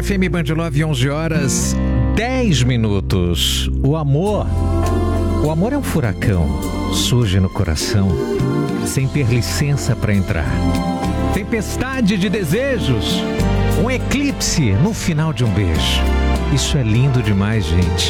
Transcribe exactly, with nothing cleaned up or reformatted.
F M Band Love, onze horas, dez minutos. O amor, o amor é um furacão, surge no coração, sem ter licença para entrar. Tempestade de desejos, um eclipse no final de um beijo. Isso é lindo demais, gente.